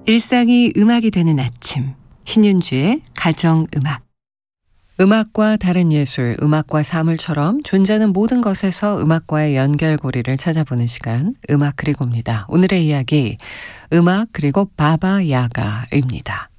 일상이 음악이 되는 아침, 신윤주의 가정음악. 음악과 다른 예술, 음악과 사물처럼 존재하는 모든 것에서 음악과의 연결고리를 찾아보는 시간, 음악 그리고입니다. 오늘의 이야기, 음악 그리고 바바 야가입니다.